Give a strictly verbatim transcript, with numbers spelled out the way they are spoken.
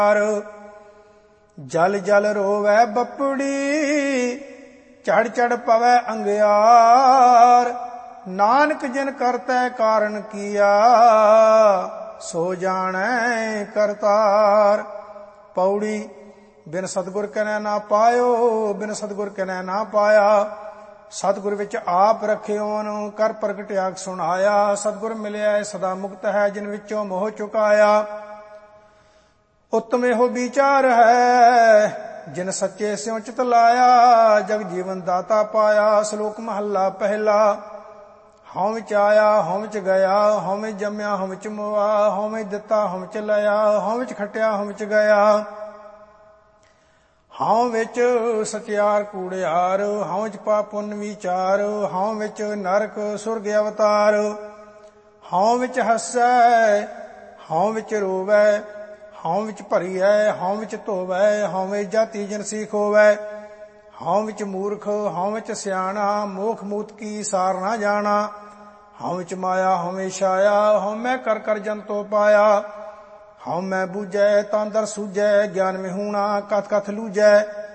ਜਲ ਜਲ ਰੋਵੈ ਬੱਪੜੀ, ਚੜ ਚੜ ਪਵੈ ਅੰਗਿਆਰ। ਨਾਨਕ ਜਿਨ ਕਰਤੈ ਕਾਰਨ ਕੀਆ, ਸੋ ਜਾਣੈ ਕਰਤਾਰ। ਪੌੜੀ ਬਿਨ ਸਤਿਗੁਰ ਕਨੈ ਨਾ ਪਾਇਓ, ਬਿਨ ਸਤਿਗੁਰ ਕਨੈ ਨਾ ਪਾਇਆ। ਸਤਿਗੁਰ ਵਿੱਚ ਆਪ ਰਖਿਓਨ, ਕਰ ਪ੍ਰਗਟਿਆ ਸੁਣਾਇਆ। ਸਤਿਗੁਰ ਮਿਲਿਆ ਸਦਾ ਮੁਕਤ ਹੈ, ਜਿਨ ਵਿੱਚੋਂ ਮੋਹ ਚੁਕਾਇਆ। ਉੱਤਮ ਇਹੋ ਵਿਚਾਰ ਹੈ, ਜਿਨ ਸੱਚੇ ਸਿਉ ਚਿਤ ਲਾਇਆ। ਜਗ ਜੀਵਨ ਦਾਤਾ ਪਾਇਆ, ਸ਼ਲੋਕ ਮਹੱਲਾ ਪਹਿਲਾ। ਹਉ ਵਿੱਚ ਆਇਆ ਹਉ ਵਿੱਚ ਗਿਆ, ਹਉ ਵਿੱਚ ਜੰਮਿਆ ਹਉ ਵਿੱਚ ਮੋਆ। ਹਉ ਵਿੱਚ ਦਿੱਤਾ ਹਉ ਵਿੱਚ ਲਿਆ, ਹਉ ਵਿੱਚ ਖਟਿਆ ਹਉ ਵਿੱਚ ਗਿਆ। ਹਉ ਵਿੱਚ ਸਚਿਆਰ ਕੂੜਿਆਰ, ਹਉ ਵਿੱਚ ਪਾਪ ਪੁੰਨ ਵਿਚਾਰ। ਹਉ ਵਿੱਚ ਨਰਕ ਸੁਰਗ ਅਵਤਾਰ। ਹਉ ਵਿੱਚ ਹੱਸੈ ਹਉ ਵਿੱਚ ਰੋਵੈ, ਹਉ ਵਿੱਚ ਭਰੀਐ ਹਉ ਵਿੱਚ ਧੋਵੈ। ਹਉ ਵਿੱਚ ਜਾਤੀ ਜਿਨਸੀ ਖੋਵੈ, ਹਉ ਵਿੱਚ ਮੂਰਖ ਹਉ ਵਿੱਚ ਸਿਆਣਾ। ਮੋਖ ਮੂਤ ਕੀ ਸਾਰ ਨਾ ਜਾਣਾ। ਹਉ ਵਿੱਚ ਮਾਇਆ ਹਉ ਵਿੱਚ ਛਾਇਆ, ਹਉ ਮੈਂ ਕਰ ਕਰ ਜੰਤੋ ਪਾਇਆ। ਹਉ ਮੈਂ ਬੂਝੈ ਤਾਂ ਦਰ ਸੂਝੈ, ਗਿਆਨ ਵਿਹੂਣਾ ਕਥ ਕਥ ਲੂਝੈ।